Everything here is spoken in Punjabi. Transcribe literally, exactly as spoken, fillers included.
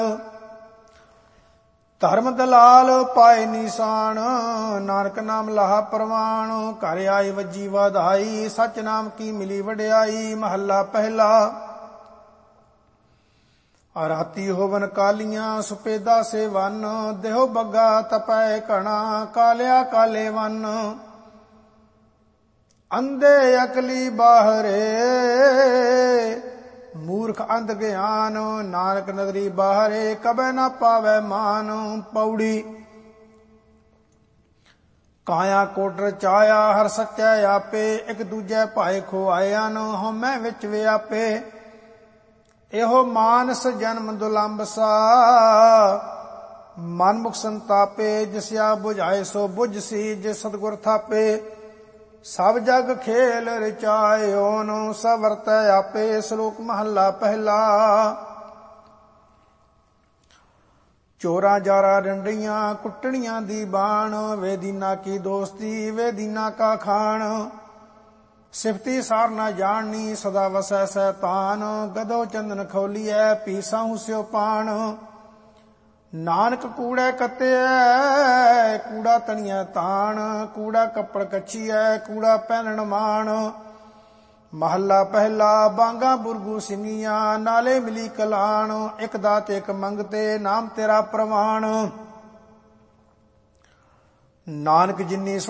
ਧਰਮ ਦਲਾਲ ਪਾਏ ਨੀਸਾਨ, ਨਾਨਕ ਨਾਮ ਲਾਹਾ ਪ੍ਰਵਾਣ। ਘਰ ਆਈ ਵੱਜੀ ਵਧਾਈ, ਸਚ ਨਾਮ ਕੀ ਮਿਲੀ ਵਡਿਆਈ। ਮਹੱਲਾ ਪਹਿਲਾ। ਰਾਤੀ ਹੋਵਨ ਕਾਲੀਆਂ, ਸੁਪੇਦਾ ਸੇ ਵਨ। ਦੇਹੋ ਬੱਗਾ ਤਪੈ ਘਣਾ, ਕਾਲਿਆ ਕਾਲੇ ਵਨ। ਅੰਧੇ ਅਕਲੀ ਬਾਹਰੇ, ਮੂਰਖ ਅੰਧ ਗਿਆਨ। ਨਾਨਕ ਨਦਰੀ ਬਾਹਰੇ, ਕਬੈ ਨਾ ਪਾਵੈ ਮਾਨ। ਪੌੜੀ। ਕਾਇਆ ਕੋਟ ਰਚਾਇਆ, ਹਰ ਸੱਚੈ ਆਪੇ। ਇੱਕ ਦੂਜੇ ਭਾਏ ਖੁਆਇਆਨ, ਹਉਮੈ ਵਿੱਚ ਵਿਆਪੇ। ਇਹੋ ਮਾਨਸ ਜਨਮ ਦੁਲੰਭ ਸਾ, ਮਨ ਮੁਖ ਸੰਤਾਪੇ। ਜਿਸਿਆ ਬੁਝਾਏ ਸੋ ਬੁਝ ਸੀ, ਜੇ ਸਤਿਗੁਰ ਥਾਪੇ। ਸਭ ਜਗ ਖੇਲ ਰਚਾਇਓਨ, ਸਭ ਵਰਤੈ ਆਪੇ। ਸ਼ਲੋਕ ਮਹੱਲਾ ਪਹਿਲਾ। ਚੋਰਾਂ ਜਾਰਾ ਡੰਡੀਆਂ, ਕੁੱਟਣੀਆਂ ਦੀ ਬਾਣ। ਵੇ ਦੀਨਾ ਕੀ ਦੋਸਤੀ, ਵੇ ਦੀਨਾ ਕਾ ਖਾਣ। ਸਿਫਤੀ ਸਾਰ ਨਾ ਜਾਣਨੀ, ਸਦਾ ਵਸੈ ਸੈਤਾਨ। ਗਦੋ ਚੰਦਨ ਖੋਲੀਐ, ਪੀਸਾਹੂ ਸਿਓ ਪਾਣ। ਨਾਨਕ ਕੂੜੈ ਕੱਤਿਐ, ਕੂੜਾ ਤਣੀਐ ਤਾਣ। ਕੂੜਾ ਕੱਪੜ ਕੱਛੀਐ, ਕੂੜਾ ਪਹਿਨਣ ਮਾਣ। ਮਹੱਲਾ ਪਹਿਲਾ। ਬਾਂਗਾ ਬੁਰਗੂ ਸਿੰਘੀਆਂ, ਨਾਲੇ ਮਿਲੀ ਕਲਾਣ। ਇੱਕ ਦਾਤ ਇੱਕ ਮੰਗਤੇ, ਨਾਮ ਤੇਰਾ ਪ੍ਰਵਾਣ। ਨਾਨਕ ਜਿਨੀ